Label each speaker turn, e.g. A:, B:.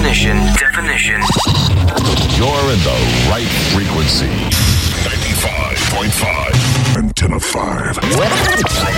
A: Definition.
B: You're in the right frequency. 95.5. Antenna 5.